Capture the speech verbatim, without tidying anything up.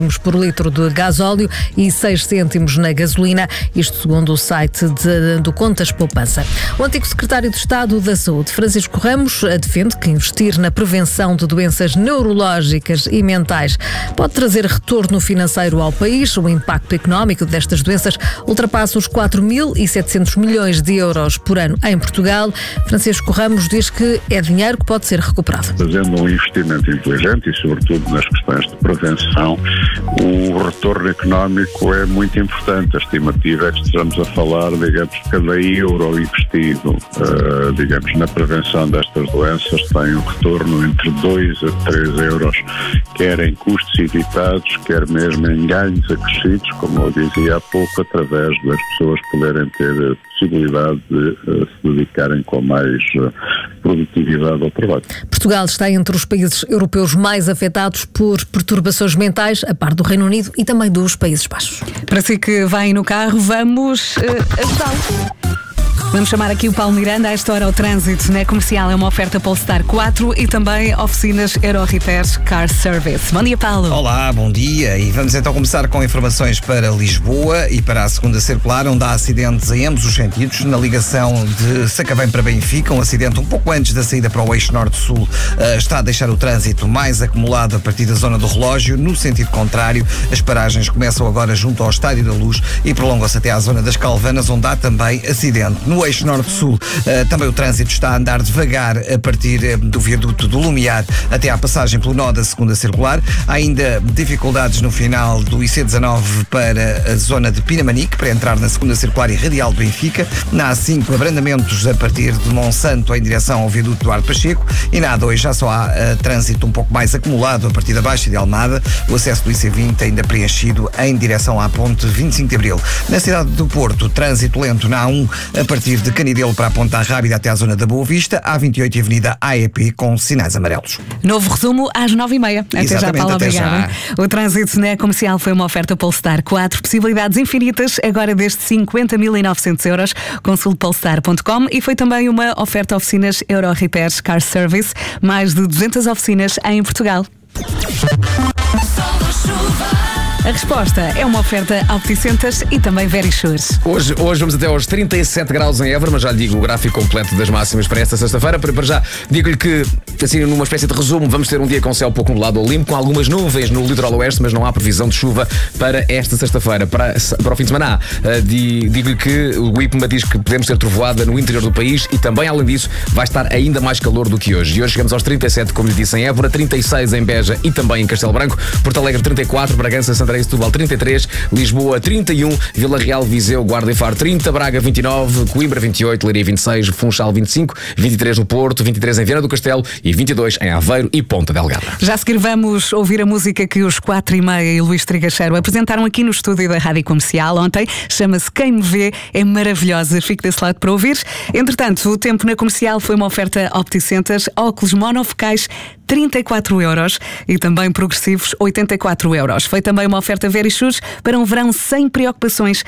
por litro de gasóleo e seis cêntimos na gasolina, isto segundo o site de, do Contas Poupança. O antigo secretário de Estado da Saúde, Francisco Ramos, defende que investir na prevenção de doenças neurológicas e mentais pode trazer retorno financeiro ao país. O impacto económico destas doenças ultrapassa os quatro mil e setecentos milhões de euros por ano em Portugal. Francisco Ramos diz que é dinheiro que pode ser recuperado. Fazendo um investimento inteligente e, sobretudo, nas questões de prevenção, o retorno económico é muito importante. A estimativa é que estamos a falar, digamos, cada euro investido, uh, digamos, na prevenção destas doenças tem um retorno entre dois a três euros, quer em custos evitados, quer mesmo em ganhos acrescidos, como eu dizia há pouco, através das pessoas poderem ter possibilidade de uh, se dedicarem com mais uh, produtividade ao trabalho. Portugal está entre os países europeus mais afetados por perturbações mentais, a par do Reino Unido e também dos Países Baixos. Para si que vai no carro, vamos uh, ajudá-lo. Vamos chamar aqui o Paulo Miranda. A esta hora o trânsito na Comercial é uma oferta Polestar quatro e também oficinas Euro Repairs Car Service. Bom dia, Paulo. Olá, bom dia. E vamos então começar com informações para Lisboa e para a segunda circular, onde há acidentes em ambos os sentidos. Na ligação de Sacavém para Benfica, um acidente um pouco antes da saída para o eixo norte-sul uh, está a deixar o trânsito mais acumulado a partir da zona do relógio. No sentido contrário, as paragens começam agora junto ao Estádio da Luz e prolongam-se até à zona das Calvanas, onde há também acidente. No eixo norte-sul, uh, também o trânsito está a andar devagar a partir uh, do viaduto do Lumiar até à passagem pelo nó da segunda circular. Há ainda dificuldades no final do I C dezanove para a zona de Pinamanique, para entrar na segunda circular e radial de Benfica. Na A cinco, abrandamentos a partir de Monsanto em direção ao viaduto Duarte Pacheco. E na A dois já só há uh, trânsito um pouco mais acumulado a partir da Baixa de Almada. O acesso do I C vinte ainda preenchido em direção à ponte vinte e cinco de Abril. Na cidade do Porto, trânsito lento na A um a partir de Canidelo para a Ponta Rábida até à zona da Boa Vista. A vinte e oito e Avenida A E P com sinais amarelos. Novo resumo às nove e meia. Até já, Paulo. Obrigada. O trânsito na Comercial foi uma oferta Polestar quatro. Possibilidades infinitas, agora desde cinquenta mil e novecentos euros. Consulte polestar ponto com e foi também uma oferta oficinas Euro Repairs Car Service. Mais de duzentas oficinas em Portugal. A resposta é uma oferta Opticentas e também Verisures. Hoje, hoje vamos até aos trinta e sete graus em Évora, mas já lhe digo o gráfico completo das máximas para esta sexta-feira. Para, para já, digo-lhe que, assim, numa espécie de resumo, vamos ter um dia com céu pouco nublado ao limpo, com algumas nuvens no litoral oeste, mas não há previsão de chuva para esta sexta-feira. Para, para o fim de semana, uh, digo-lhe que o IPMA diz que podemos ter trovoada no interior do país e também, além disso, vai estar ainda mais calor do que hoje. E hoje chegamos aos trinta e sete, como lhe disse, em Évora, trinta e seis em Beja e também em Castelo Branco, Porto Alegre trinta e quatro, Bragança, Santarém e Setúbal trinta e três, Lisboa trinta e um, Vila Real, Viseu, Guarda e Faro trinta, Braga vinte e nove, Coimbra vinte e oito, Leiria vinte e seis, Funchal vinte e cinco, vinte e três no Porto, vinte e três em Viana do Castelo e vinte e dois em Aveiro e Ponta Delgada. Já a seguir vamos ouvir a música que os quatro e meia e Luís Trigacheiro apresentaram aqui no estúdio da Rádio Comercial ontem. Chama-se Quem Me Vê, é maravilhosa. Fique desse lado para ouvir. Entretanto, o tempo na Comercial foi uma oferta Opticentas, óculos monofocais trinta e quatro euros e também progressivos oitenta e quatro euros. Foi também uma oferta Verisures para um verão sem preocupações